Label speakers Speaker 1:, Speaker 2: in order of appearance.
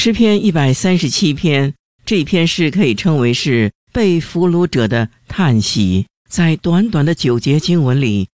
Speaker 1: 诗篇137篇，这一篇诗可以称为是被俘虏者的叹息。在短短的9节经文里，